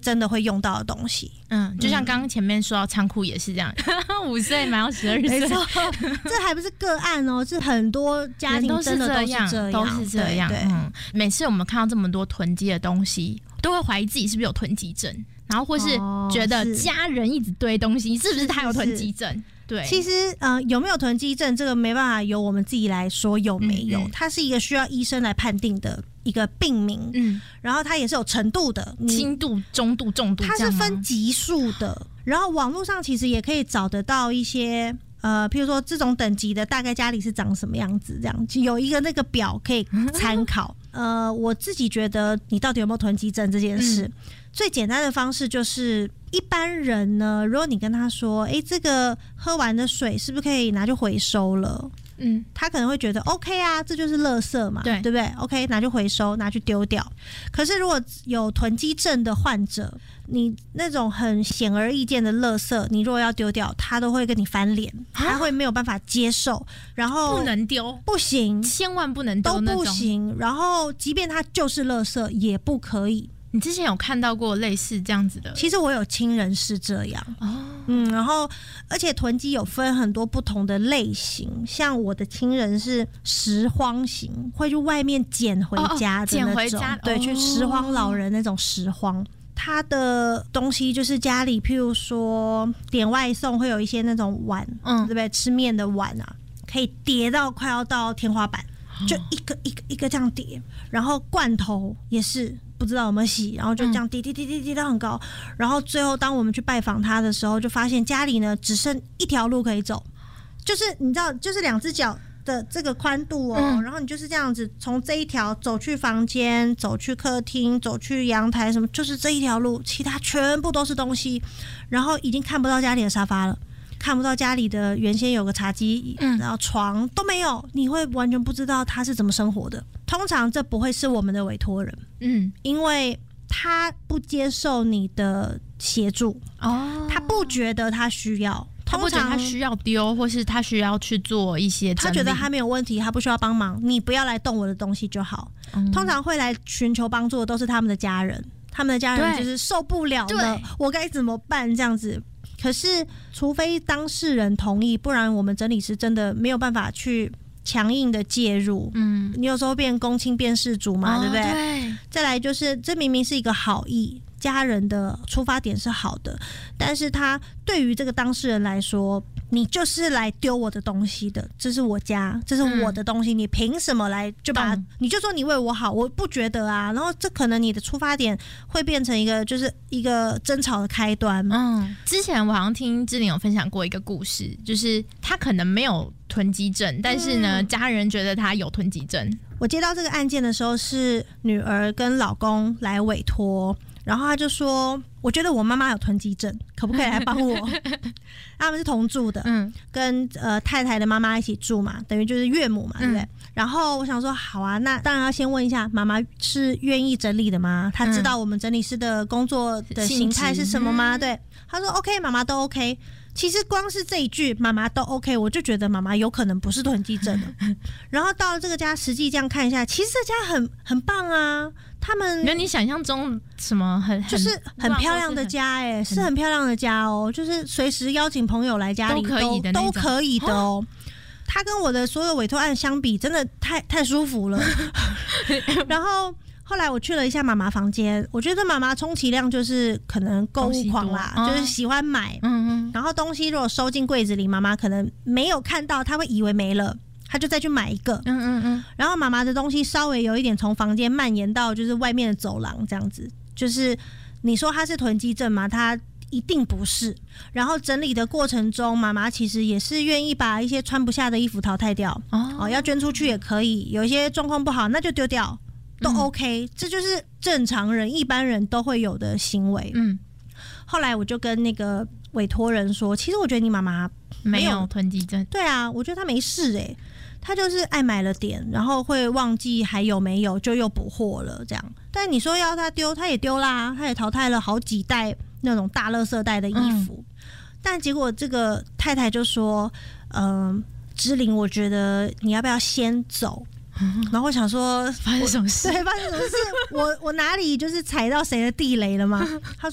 真的会用到的东西。 就像刚刚前面说到仓库也是这样，5岁买到12岁， 没错，这还不是个案哦，是很多家庭真的都是这样， 都是这样。每次我们看到这么多囤积的东西，都会怀疑自己是不是有囤积症，然后或是觉得家人一直堆东西，是不是他有囤积症？对， 其实有没有囤积症，这个没办法由我们自己来说有没有，它是一个需要医生来判定的一个病名，然后它也是有程度的， 轻度、中度、重度， 它是分级数的。然后网络上其实也可以找得到一些譬如说这种等级的大概家里是长什么样子，这样有一个那个表可以参考。我自己觉得你到底有没有囤积症这件事，最简单的方式就是一般人呢，如果你跟他说这个喝完的水是不是可以拿去回收了，他可能会觉得 OK 啊，这就是垃圾嘛，对不对 ？OK， 拿去回收，拿去丢掉。可是如果有囤积症的患者，你那种很显而易见的垃圾，你如果要丢掉，他都会跟你翻脸，他会没有办法接受，然后不能丢， 不行， 千万不能丢， 都不行。然后即便它就是垃圾，也不可以。 你之前有看到过类似这样子的？ 其实我有亲人是这样然后而且囤积有分很多不同的类型，像我的亲人是拾荒型，会去外面捡回家的那种，捡回家，对，去拾荒老人那种拾荒。他的东西就是家里，譬如说点外送会有一些那种碗，对不对？吃面的碗啊，可以叠到快要到天花板，就一个一个一个这样叠。然后罐头也是不知道有没有洗，然后就这样叠到很高。然后最后当我们去拜访他的时候，就发现家里呢只剩一条路可以走，就是你知道，就是2只脚的这个宽度然后你就是这样子从这一条走去房间，走去客厅，走去阳台，什么就是这一条路，其他全部都是东西，然后已经看不到家里的沙发了，看不到家里的原先有个茶几，然后床都没有，你会完全不知道他是怎么生活的。通常这不会是我们的委托人，因为他不接受你的协助，他不觉得他需要。 他不觉得他需要丢，或是他需要去做一些整理， 他觉得他没有问题，他不需要帮忙，你不要来动我的东西就好。通常会来寻求帮助的都是他们的家人，他们的家人就是受不了了，我该怎么办这样子。可是除非当事人同意，不然我们整理师真的没有办法去强硬的介入。你有时候变公亲变事主嘛，对不对？对。再来就是这明明是一个好意，家人的出发点是好的，但是他对于这个当事人来说，你就是来丢我的东西的，这是我家，这是我的东西，你凭什么来就把它，你就说你为我好，我不觉得啊。然后这可能你的出发点会变成一个就是一个争吵的开端。 之前我好像听志玲有分享过一个故事，就是他可能没有囤积症，但是呢，家人觉得他有囤积症。 我接到这个案件的时候，是女儿跟老公来委托。然后他就说，我觉得我妈妈有囤积症，可不可以来帮我？他们是同住的，跟太太的妈妈一起住嘛，等于就是岳母嘛，对不对？然后我想说，好啊，那当然要先问一下妈妈是愿意整理的吗？她知道我们整理师的工作的形态是什么吗？对，他说 OK， 妈妈都 OK。其实光是这一句妈妈都 OK， 我就觉得妈妈有可能不是囤积症的。然后到了这个家，实际这样看一下，其实这家很棒啊。他们有你想象中什么就是很漂亮的家是很漂亮的家哦，就是随时邀请朋友来家里都可以的哦。他跟我的所有委托案相比，真的太舒服了。然后后来我去了一下妈妈房间，我觉得妈妈充其量就是可能购物狂啦，就是喜欢买，然后东西如果收进柜子里，妈妈可能没有看到，她会以为没了。他就再去买一个，然后妈妈的东西稍微有一点从房间蔓延到就是外面的走廊这样子，就是你说他是囤积症吗？他一定不是。然后整理的过程中，妈妈其实也是愿意把一些穿不下的衣服淘汰掉，要捐出去也可以，有一些状况不好那就丢掉，都 OK，这就是正常人一般人都会有的行为。后来我就跟那个委托人说，其实我觉得你妈妈没有囤积症。 对啊，我觉得她没事他就是爱买了点，然后会忘记还有没有，就又补货了这样。但你说要他丢，他也丢啦，他也淘汰了好几袋那种大垃圾袋的衣服。但结果这个太太就说：“芝玲，我觉得你要不要先走？”然后我想说， 发生什么事？ 对，发生什么事？我哪里就是踩到谁的地雷了吗？他